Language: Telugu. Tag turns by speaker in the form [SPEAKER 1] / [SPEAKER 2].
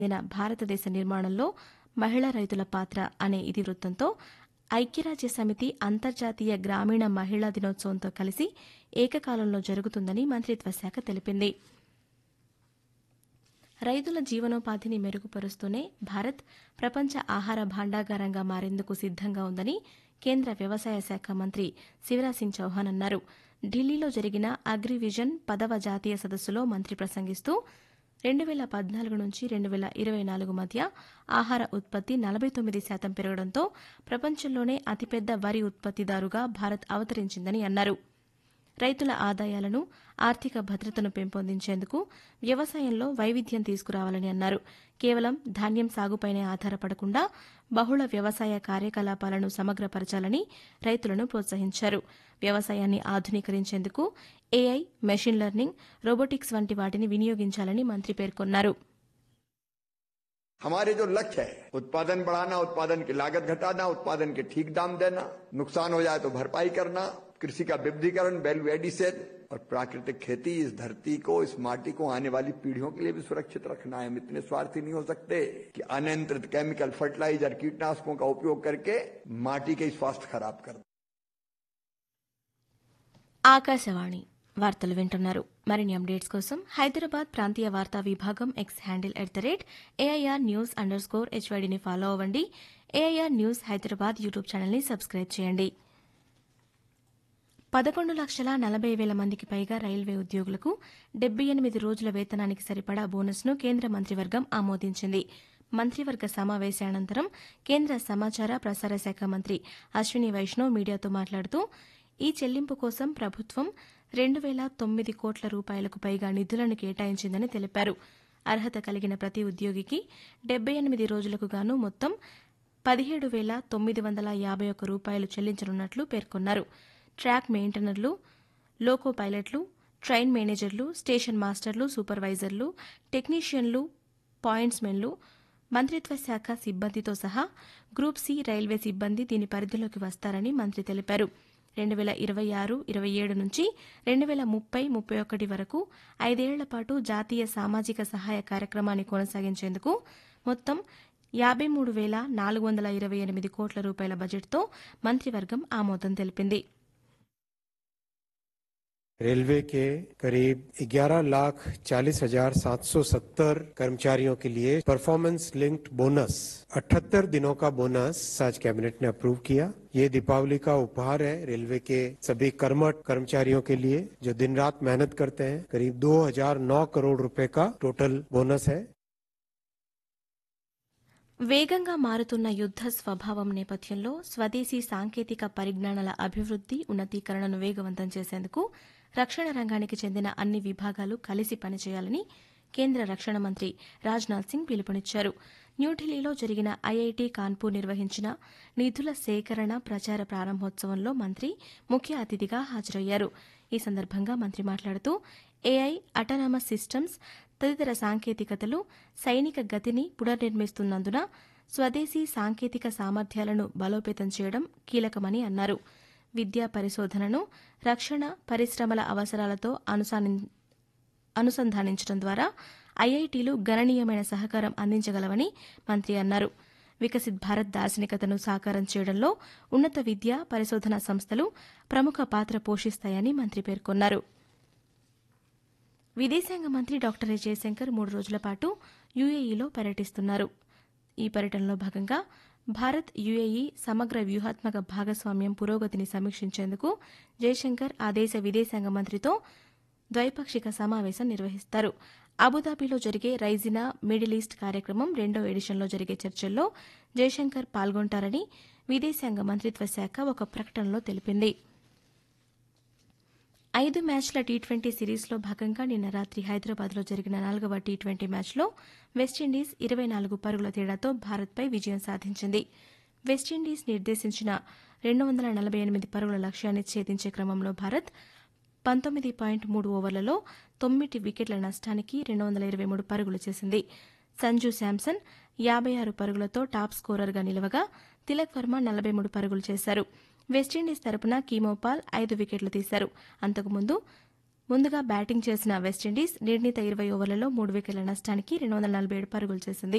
[SPEAKER 1] భారతదేశ నిర్మాణంలో మహిళా రైతుల పాత్ర అనే ఇతివృత్తంతో ఐక్యరాజ్య సమితి అంతర్జాతీయ గ్రామీణ మహిళా దినోత్సవంతో కలిసి ఏకకాలంలో జరుగుతుందని మంత్రిత్వ శాఖ తెలిపింది. రైతుల జీవనోపాధిని మెరుగుపరుస్తూనే భారత్ ప్రపంచ ఆహార భాండాగారంగా మారేందుకు సిద్దంగా ఉందని కేంద్ర వ్యవసాయ శాఖ మంత్రి శివరాజ్ సింగ్ చౌహాన్ అన్నారు. ఢిల్లీలో జరిగిన అగ్రివిజన్ 10వ జాతీయ సదస్సులో మంత్రి ప్రసంగిస్తూ 2014 నుంచి 2024 మధ్య ఆహార ఉత్పత్తి 49% పెరగడంతో ప్రపంచంలోనే అతిపెద్ద వరి ఉత్పత్తిదారుగా భారత్ అవతరించిందని అన్నారు. రైతుల ఆదాయాలను, ఆర్థిక భద్రతను పెంపొందించేందుకు వ్యవసాయంలో వైవిధ్యం తీసుకురావాలని అన్నారు. కేవలం ధాన్యం సాగుపైనే ఆధారపడకుండా బహుళ వ్యవసాయ కార్యకలాపాలను సమగ్రపరచాలని రైతులను ప్రోత్సహించారు. వ్యవసాయాన్ని ఆధునీకరించేందుకు ఏఐ, మెషిన్ లెర్నింగ్, రోబోటిక్స్ వంటి వాటిని వినియోగించాలని మంత్రి పేర్కొన్నారు.
[SPEAKER 2] हमारे जो लक्ष्य है उत्पादन बढ़ाना, उत्पादन की लागत घटाना, उत्पादन के ठीक दाम देना, नुकसान हो जाए तो भरपाई करना, कृषि का विविधीकरण, वैल्यू एडिशन और प्राकृतिक खेती, इस धरती को, इस माटी को आने वाली पीढ़ियों के लिए भी सुरक्षित रखना है. हम इतने स्वार्थी नहीं हो सकते कि अनियंत्रित केमिकल, फर्टिलाइजर, कीटनाशकों का उपयोग करके माटी के स्वास्थ्य खराब कर.
[SPEAKER 1] ఆకాశవాణి వార్తలు వింటున్నారు. మరిన్ని అప్డేట్స్ కోసం హైదరాబాద్ ప్రాంతీయ వార్తా విభాగం ఎక్స్ హ్యాండిల్ @AIRnews_HYDని ఫాలో అవ్వండి. ఏఐఆర్ న్యూస్ హైదరాబాద్ యూట్యూబ్ ఛానల్ని సబ్స్క్రైబ్ చేయండి. 11,40,000 మందికి పైగా రైల్వే ఉద్యోగులకు 78 రోజుల వేతనానికి సరిపడా బోనస్ను కేంద్ర మంత్రివర్గం ఆమోదించింది. మంత్రివర్గ సమావేశానంతరం కేంద్ర సమాచార ప్రసార శాఖ మంత్రి అశ్విని వైష్ణవ్ మీడియాతో మాట్లాడుతూ ఈ చెల్లింపు కోసం ప్రభుత్వం 2,009 కోట్ల రూపాయలకు పైగా నిధులను కేటాయించిందని తెలిపారు. అర్హత కలిగిన ప్రతి ఉద్యోగికి 78 రోజులకు గాను మొత్తం 17,951 రూపాయలు చెల్లించనున్నట్లు పేర్కొన్నారు. ట్రాక్ మెయింటెనర్లు, లోకో పైలట్లు, ట్రైన్ మేనేజర్లు, స్టేషన్ మాస్టర్లు, సూపర్వైజర్లు, టెక్నీషియన్లు, పాయింట్స్మెన్లు, మంత్రిత్వ శాఖ సిబ్బందితో సహా గ్రూప్ సి రైల్వే సిబ్బంది దీని పరిధిలోకి వస్తారని మంత్రి తెలిపారు. 2026-27 నుంచి 2030-31 వరకు 5 ఏళ్ల పాటు జాతీయ సామాజిక సహాయ కార్యక్రమాన్ని కొనసాగించేందుకు మొత్తం 53,428 కోట్ల రూపాయల బడ్జెట్తో మంత్రివర్గం ఆమోదం తెలిపింది.
[SPEAKER 3] रेलवे के करीब 11,40,770 कर्मचारियों के लिए परफॉर्मेंस लिंक्ड बोनस 78 दिनों का बोनस आज कैबिनेट ने अप्रूव किया. ये दीपावली का उपहार है रेलवे के सभी कर्मठ कर्मचारियों के लिए जो दिन रात मेहनत करते हैं. करीब 2,009 करोड़ रुपए का टोटल बोनस है.
[SPEAKER 1] వేగంగా మారుతున్న యుద్ద స్వభావం నేపథ్యంలో స్వదేశీ సాంకేతిక పరిజ్ఞానాల అభివృద్ది, ఉన్నతీకరణను వేగవంతం చేసేందుకు రక్షణ రంగానికి చెందిన అన్ని విభాగాలు కలిసి పనిచేయాలని కేంద్ర రక్షణ మంత్రి రాజ్నాథ్ సింగ్ పిలుపునిచ్చారు. న్యూఢిల్లీలో జరిగిన ఐఐటి కాన్పూర్ నిర్వహించిన నిధుల సేకరణ ప్రచార ప్రారంభోత్సవంలో మంత్రి ముఖ్య అతిథిగా హాజరయ్యారు. ఈ సందర్భంగా మంత్రి మాట్లాడుతూ ఏఐ, అటానమస్ సిస్టమ్స్ తదితర సాంకేతికతలు సైనిక గతిని పునర్నిర్మిస్తున్నందున స్వదేశీ సాంకేతిక సామర్థ్యాలను బలోపేతం చేయడం కీలకమని అన్నారు. విద్యా పరిశోధనను రక్షణ పరిశ్రమల అవసరాలతో అనుసంధానించడం ద్వారా ఐఐటీలు గణనీయమైన సహకారం అందించగలవని మంత్రి అన్నారు. వికసిత్ భారత్ దార్శనికతను సాకారం చేయడంలో ఉన్నత విద్యా పరిశోధనా సంస్థలు ప్రముఖ పాత్ర పోషిస్తాయని మంత్రి పేర్కొన్నారు. విదేశాంగ మంత్రి డాక్టర్ ఎస్ జయశంకర్ 3 రోజుల పాటు యుఏఈలో పర్యటిస్తున్నారు. ఈ పర్యటనలో భాగంగా భారత్ యుఏఈ సమగ్ర వ్యూహాత్మక భాగస్వామ్యం పురోగతిని సమీక్షించేందుకు జయశంకర్ ఆ దేశ విదేశాంగ మంత్రితో ద్వైపాక్షిక సమావేశం నిర్వహిస్తారు. అబుదాబిలో జరిగే రైజినా మిడిల్ ఈస్ట్ కార్యక్రమం 2వ ఎడిషన్లో జరిగే చర్చల్లో జయశంకర్ పాల్గొంటారని విదేశాంగ మంత్రిత్వ శాఖ ఒక ప్రకటనలో తెలిపింది. 5 మ్యాచ్ల టీ20 సిరీస్లో భాగంగా నిన్న రాత్రి హైదరాబాద్లో జరిగిన 4వ టీ20 మ్యాచ్లో వెస్టిండీస్ 24 పరుగుల తేడాతో భారత్పై విజయం సాధించింది. వెస్టిండీస్ నిర్దేశించిన 248 పరుగుల లక్ష్యాన్ని ఛేదించే క్రమంలో భారత్ 19.3 ఓవర్లలో 9 వికెట్ల నష్టానికి 223 పరుగులు చేసింది. సంజు శాంసన్ 56 పరుగులతో టాప్ స్కోరర్గా నిలవగా తిలక్ వర్మ 43 పరుగులు చేశారు. వెస్టిండీస్ తరపున కీమోపాల్ 5 వికెట్లు తీశారు. అంతకుముందు ముందుగా బ్యాటింగ్ చేసిన వెస్టిండీస్ నిర్ణీత 20 ఓవర్లలో 3 వికెట్ల నష్టానికి 247 పరుగులు చేసింది.